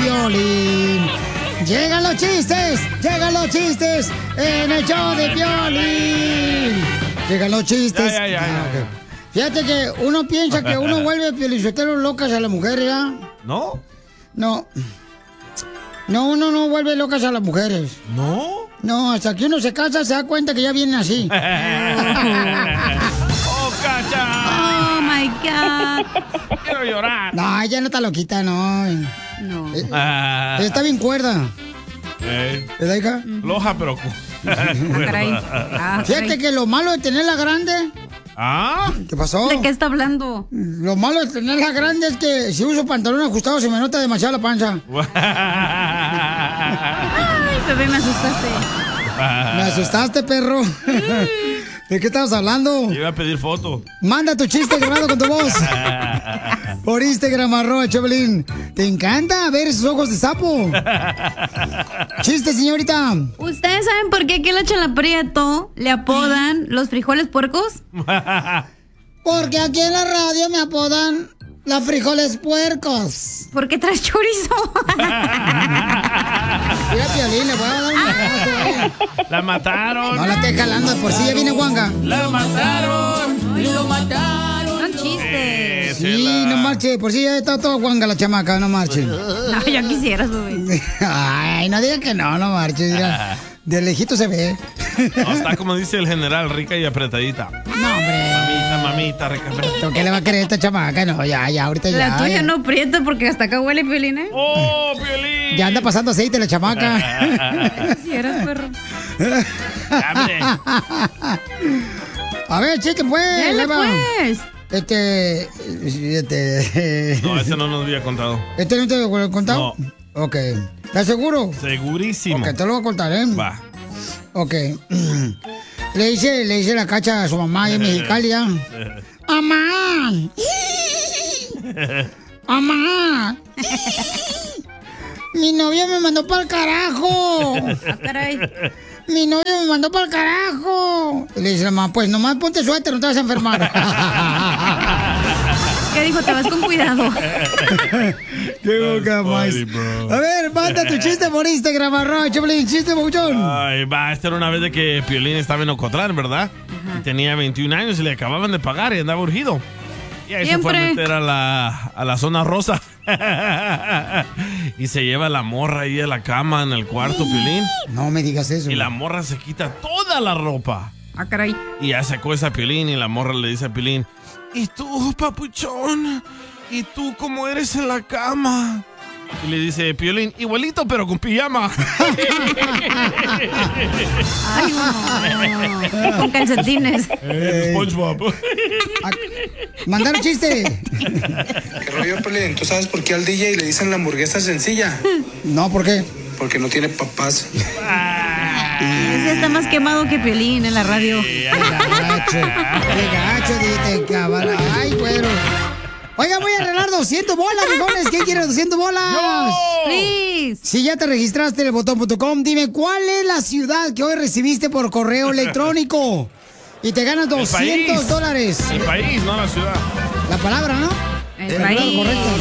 Piolín. Llegan los chistes en el show de Piolín. Llegan los chistes. Ya. Okay. Fíjate que uno piensa que uno vuelve piolinsotero locas a las mujeres, ¿ya? ¿No? No. No, uno no vuelve locas a las mujeres. ¿No? No, hasta que uno se casa se da cuenta que ya vienen así. ¡Oh, Cacha! Oh, my God. Quiero llorar. No, ella no está loquita, no. No. Está bien cuerda. ¿Verdad, hija? Loja, pero... Caray. Fíjate que lo malo de tenerla grande... ¿Qué pasó? ¿De qué está hablando? Lo malo de tenerla grande es que si uso pantalón ajustado se me nota demasiado la panza. Ay, bebé, me asustaste. Me asustaste, perro. ¿De qué estabas hablando? Iba a pedir foto. Manda tu chiste grabado con tu voz. Por Instagram, @Choplin. ¿Te encanta ver esos ojos de sapo? Chiste, señorita. ¿Ustedes saben por qué aquí a la Chela Prieto le apodan los frijoles puercos? Porque aquí en la radio me apodan los frijoles puercos. ¿Por qué traes chorizo? Mira, Piolín, le voy a dar un abrazo, La mataron. No la esté jalando, por si ya viene Juanga. La mataron. Y lo mataron. Son chistes. Sí, no marche, por si ya está todo Juanga la chamaca, no marche. No, ya quisieras, bebé. Ay, no diga que no marche, mira. De lejito se ve. No, está como dice el general, rica y apretadita. No, hombre. Mamita, rica. ¿Qué le va a querer esta chamaca? No, ya, ahorita ya. La tuya no prieta porque hasta acá huele, Piolín, ¿eh? ¡Oh, Piolín! Ya anda pasando aceite la chamaca. Si eras perro. A ver, chiste, pues. Dale, pues. No, ese no nos había contado. ¿Este no te lo he contado? No. Ok. ¿Estás seguro? Segurísimo. Ok, te lo voy a contar, ¿eh? Va. Ok. Le dice la Cacha a su mamá en Mexicali, ¿ya? ¡Mamá! ¡Mamá! ¡Mi novio me mandó para el carajo! Ah, caray. ¡Mi novio me mandó para el carajo! Y le dice la mamá, pues nomás ponte suéter, no te vas a enfermar. ¿Qué dijo? Te vas con cuidado. ¡Qué boca más! A ver, manda tu chiste por Instagram, @Choplin, chiste, Bouchón. Ay, esta era una vez de que Piolín estaba en Ocotlán, ¿verdad? Y tenía 21 años y le acababan de pagar y andaba urgido. Y ahí se fue a meter a la zona rosa. Y se lleva la morra ahí a la cama en el cuarto, Piolín. No me digas eso. Y la morra se quita toda la ropa. Ah, caray. Y ya sacó esa Piolín y la morra le dice a Piolín, ¿y tú, papuchón? ¿Y tú cómo eres en la cama? Y le dice Piolín, igualito pero con pijama. Ay, no. Con calcetines. SpongeBob. Mandar un chiste. ¿Qué rollo, Piolín? ¿Tú sabes por qué al DJ le dicen la hamburguesa sencilla? No, ¿por qué? Porque no tiene papás. Ese está más quemado que Piolín en la radio. Qué gacho, dijiste, cabrón. Ay, güero. Oiga, voy a arreglar 200 bolas, mijones. ¿Quién quiere 200 bolas? Please. Si ya te registraste en elbotón.com, dime cuál es la ciudad que hoy recibiste por correo electrónico. Y te ganas $200. El país, no la ciudad. La palabra, ¿no? El país. Correcto.